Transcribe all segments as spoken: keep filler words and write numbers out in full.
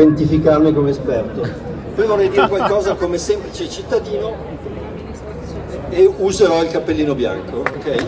identificarmi come esperto. Poi vorrei dire qualcosa come semplice cittadino e userò il cappellino bianco, ok?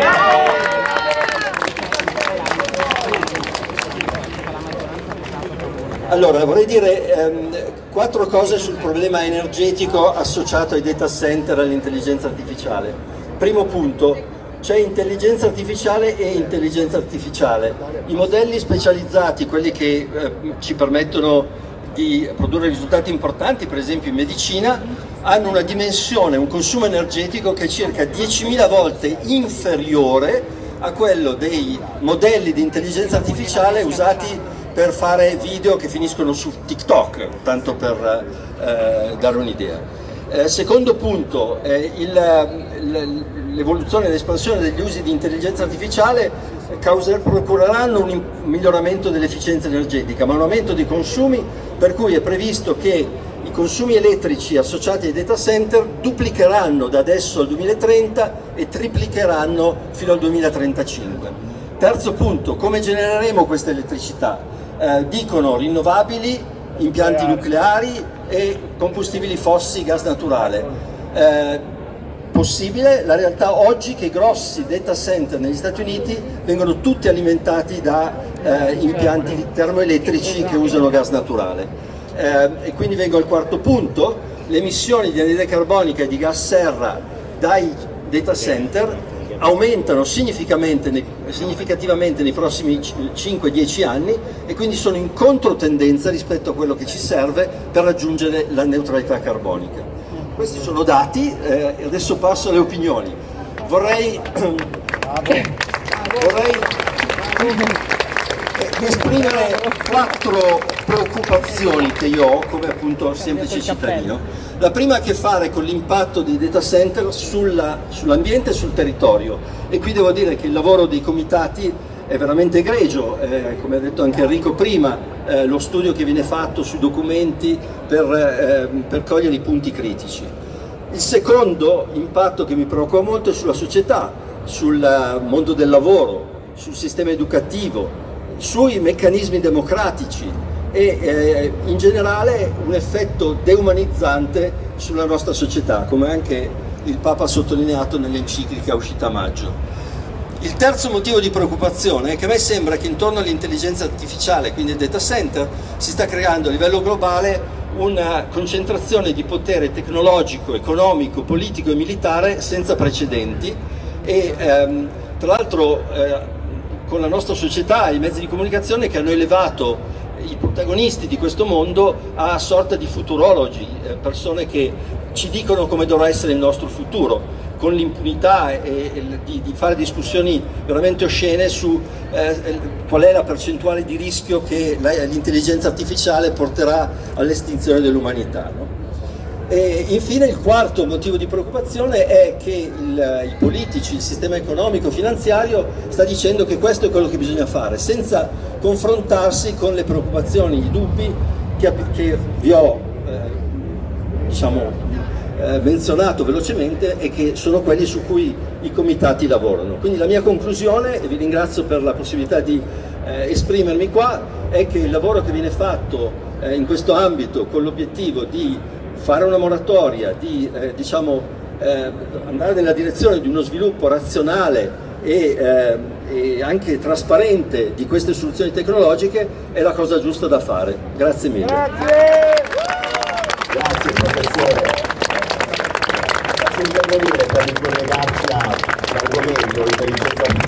Allora, vorrei dire ehm, quattro cose sul problema energetico associato ai data center e all'intelligenza artificiale. Primo punto, c'è intelligenza artificiale e intelligenza artificiale. I modelli specializzati, quelli che eh, ci permettono di produrre risultati importanti, per esempio in medicina, hanno una dimensione, un consumo energetico che è circa diecimila volte inferiore a quello dei modelli di intelligenza artificiale usati per fare video che finiscono su TikTok, tanto per eh, dare un'idea. Eh, secondo punto, eh, l'evoluzione e l'espansione degli usi di intelligenza artificiale causer, procureranno un miglioramento dell'efficienza energetica, ma un aumento dei consumi, per cui è previsto che i consumi elettrici associati ai data center duplicheranno da adesso al duemilatrenta e triplicheranno fino al duemilatrentacinque. Terzo punto, come genereremo questa elettricità? Eh, dicono rinnovabili, impianti nucleari e combustibili fossili, gas naturale. Eh, possibile, la realtà oggi che i grossi data center negli Stati Uniti vengono tutti alimentati da eh, impianti termoelettrici che usano gas naturale. Eh, e quindi vengo al quarto punto, le emissioni di anidride carbonica e di gas serra dai data center aumentano significativamente nei, significativamente nei prossimi cinque dieci anni e quindi sono in controtendenza rispetto a quello che ci serve per raggiungere la neutralità carbonica. Questi sono dati e eh, adesso passo alle opinioni. Vorrei, vorrei esprimere quattro preoccupazioni che io ho come appunto semplice cittadino. La prima ha a che fare con l'impatto dei data center sulla, sull'ambiente e sul territorio, e qui devo dire che il lavoro dei comitati è veramente egregio, eh, come ha detto anche Enrico prima, eh, lo studio che viene fatto sui documenti per, eh, per cogliere i punti critici. Il secondo impatto che mi preoccupa molto è sulla società, sul mondo del lavoro, sul sistema educativo, sui meccanismi democratici e eh, in generale un effetto deumanizzante sulla nostra società, come anche il Papa ha sottolineato nell'enciclica uscita a maggio. Il terzo motivo di preoccupazione è che a me sembra che intorno all'intelligenza artificiale, quindi il data center, si sta creando a livello globale una concentrazione di potere tecnologico, economico, politico e militare senza precedenti e ehm, tra l'altro eh, con la nostra società e i mezzi di comunicazione che hanno elevato i protagonisti di questo mondo a sorta di futurologi, eh, persone che ci dicono come dovrà essere il nostro futuro, con l'impunità e, e di, di fare discussioni veramente oscene su eh, qual è la percentuale di rischio che l'intelligenza artificiale porterà all'estinzione dell'umanità, no? E infine il quarto motivo di preoccupazione è che il, i politici, il sistema economico finanziario sta dicendo che questo è quello che bisogna fare, senza confrontarsi con le preoccupazioni, i dubbi che, che vi ho eh, diciamo, eh, menzionato velocemente e che sono quelli su cui i comitati lavorano. Quindi la mia conclusione, e vi ringrazio per la possibilità di eh, esprimermi qua, è che il lavoro che viene fatto eh, in questo ambito con l'obiettivo di fare una moratoria, di eh, diciamo, eh, andare nella direzione di uno sviluppo razionale e, eh, e anche trasparente di queste soluzioni tecnologiche è la cosa giusta da fare. Grazie mille. Grazie, Grazie professore. Faccio intervenire per ricollegarsi all'argomento intelligenza artificiale.